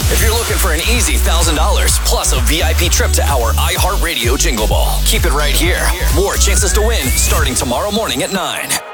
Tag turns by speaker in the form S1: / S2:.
S1: If you're looking for an easy $1,000 plus a VIP trip to our iHeartRadio Jingle Ball, keep it right here. More chances to win starting tomorrow morning at 9.